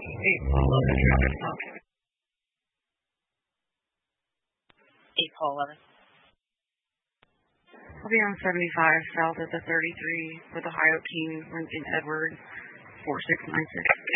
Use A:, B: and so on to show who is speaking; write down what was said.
A: Eight, 11 traffic stop.
B: 8 call 11.
A: I'll be on 75 south of the 33 with Ohio King, Lincoln Edward, 4696.